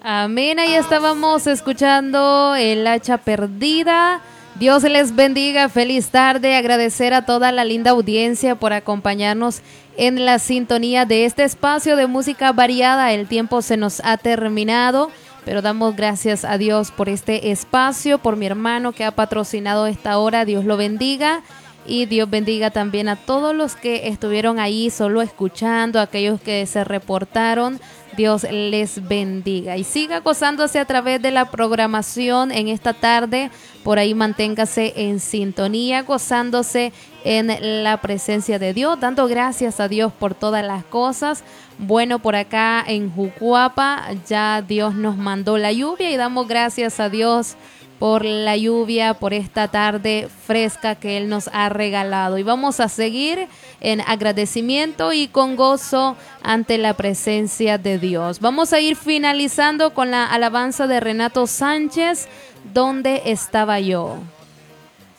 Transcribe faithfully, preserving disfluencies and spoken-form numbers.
Amén, ahí estábamos escuchando El Hacha Perdida. Dios les bendiga, feliz tarde, agradecer a toda la linda audiencia por acompañarnos en la sintonía de este espacio de música variada. El tiempo se nos ha terminado, pero damos gracias a Dios por este espacio, por mi hermano que ha patrocinado esta hora. Dios lo bendiga. Y Dios bendiga también a todos los que estuvieron ahí solo escuchando, aquellos que se reportaron. Dios les bendiga y siga gozándose a través de la programación en esta tarde. Por ahí manténgase en sintonía, gozándose en la presencia de Dios, dando gracias a Dios por todas las cosas. Bueno, por acá en Jucuapa ya Dios nos mandó la lluvia y damos gracias a Dios por la lluvia, por esta tarde fresca que Él nos ha regalado. Y vamos a seguir en agradecimiento y con gozo ante la presencia de Dios. Vamos a ir finalizando con la alabanza de Renato Sánchez, ¿Dónde estaba yo?